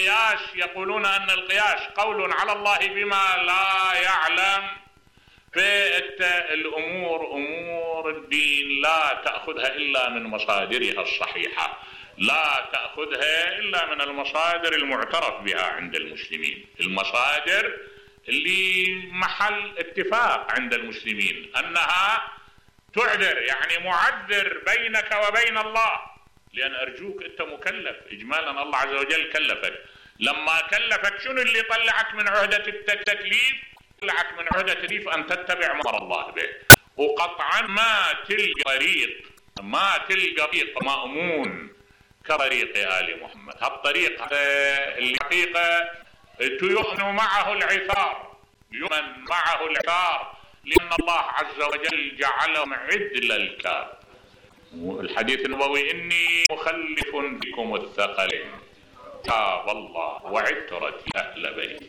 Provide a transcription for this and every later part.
القياس يقولون أن القياس قول على الله بما لا يعلم. فالأمور أمور الدين لا تأخذها إلا من مصادرها الصحيحة، لا تأخذها إلا من المصادر المعترف بها عند المسلمين، المصادر اللي محل اتفاق عند المسلمين أنها تعذر، يعني معذر بينك وبين الله. لأن أرجوك أنت مكلف إجمالا، الله عز وجل كلفك. لما كلفك شنو اللي طلعك من عهدة التكليف؟ طلعك من عهدة التكليف أن تتبع ما أمر الله به. وقطعا ما تلقى طريق مأمون كطريق آل محمد. هالطريق اللي حقيقة يؤمن معه العثار، لأن الله عز وجل جعلهم عدل الكاب. والحديث النبوي إني مخلف بكم الثقلين كتاب الله وعترتي أهل بيت.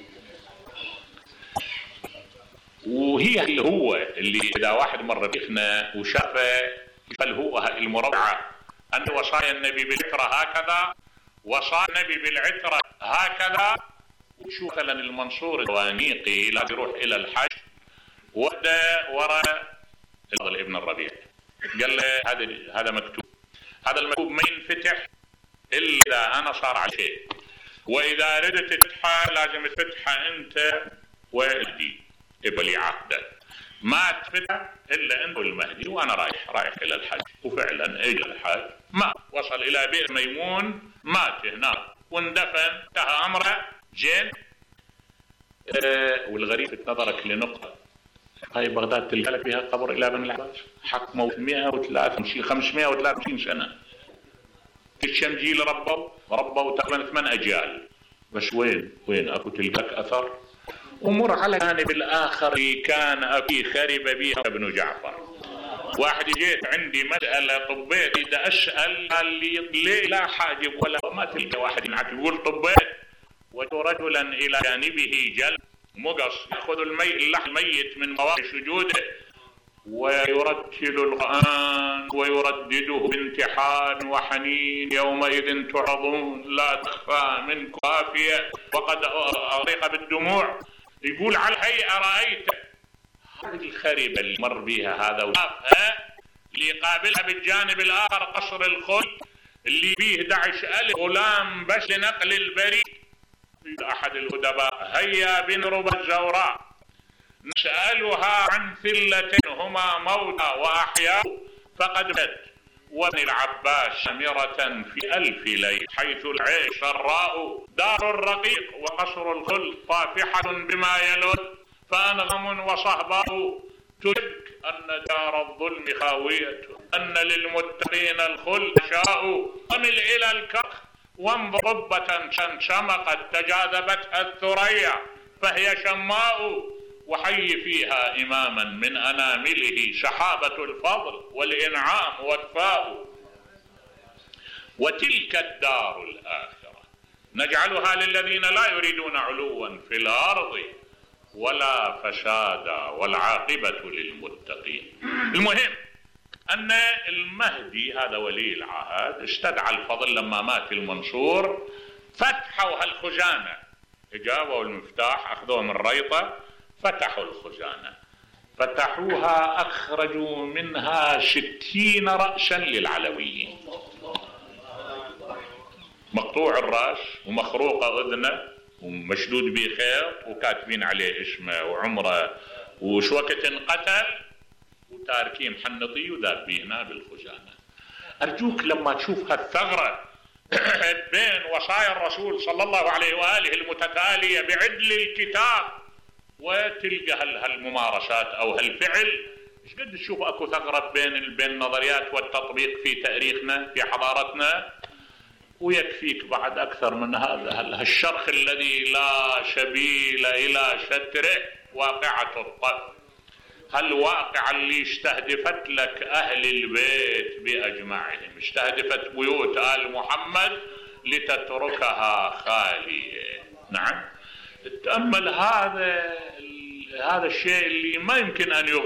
وهي اللي إذا واحد مر بيخنا وشافه فالهوء المروعة أن وصايا النبي بالعترة هكذا، وصايا النبي بالعترة هكذا. وشوف مثلا المنصور الوانيقي لا يروح إلى الحج ودا وراء الفضل ابن الربيع، قال له هذا مكتوب، هذا المكتوب ما ينفتح إلا إذا أنا صار على شيء، وإذا ردت تفتحه لازم تفتحه أنت والمهدي ابلي عهده، ما تفتح إلا أنت والمهدي وأنا رايح إلى الحج. وفعلا إجا الحج، ما وصل إلى بئر ميمون، مات هناك واندفن، انتهى أمره جين. والغريب في نظرك لنقطة، هاي بغداد تلقى لك فيها قبر إلى بن العباس، حكموا 553 سنة. كم جيل ربوا تقريبا 8 أجيال، بس وين أكو تلقاك أثر. ومر على الجانب الآخر اللي كان أبي خرب بها ابن جعفر. واحد جيت عندي مسألة طبيت، إذا أسأل قال لي ليه لا حاجب ولا ما تلقى واحد يقول طبيت ورجلا إلى جانبه جل مقص يأخذ اللحم الميت من مواضع سجوده ويرتل القرآن ويردده بامتحان وحنين، يومئذ تعرضون لا تخفى منكم خافية وقد أغرق بالدموع. يقول على الهيئة رأيت هذه الخريبة اللي مر بها هذا وشافها، اللي يقابلها بالجانب الآخر قصر الخل اللي فيه 11,000 غلام بس لنقل البريد. أحد الأدباء هيا بنرب الزوراء نسألها عن ثلة هما موتى وأحياء فقد مات، وابن العباس سمرة في 1000 ليل، حيث العيش سراء دار الرقيق وقصر الخلد طافحة بما يلد، فأنغم وصهباء تدرك أن دار الظلم خاوية، أن للمتقين الخلد شاء، ومل إلى الكرخ وانضربة شمقت تجاذبتها الثريا فهي شماء، وحي فيها إماما من أنامله سحابة الفضل والإنعام والفاء. وتلك الدار الآخرة نجعلها للذين لا يريدون علوا في الأرض ولا فسادا والعاقبة للمتقين. المهم أن المهدي هذا ولي العهد استدعى الفضل لما مات المنصور، فتحوا هالخزانة، جابوا المفتاح أخذوه من ريطة، فتحوا الخزانة، فتحوها أخرجوا منها 60 رأسا للعلويين، مقطوع الرأس ومخروقة أذنه ومشدود بخيط وكاتبين عليه اسمه وعمره وش وقت انقتل وتاركيه محنطي وذابينه بالخزانة. أرجوك لما تشوف هالثغرة بين وصايا الرسول صلى الله عليه وآله المتتالية بعدل الكتاب وتلقى هالممارسات أو هالفعل، إيش قد تشوف أكو ثغرة بين النظريات والتطبيق في تاريخنا في حضارتنا. ويكفيك بعد أكثر من هذا هالشرخ الذي لا سبيل إلى ستره، واقعة الطف، هالواقعة اللي استهدفت لك أهل البيت بأجمعهم، استهدفت بيوت آل محمد لتتركها خالية. نعم، تأمل هذا الشيء اللي ما يمكن أن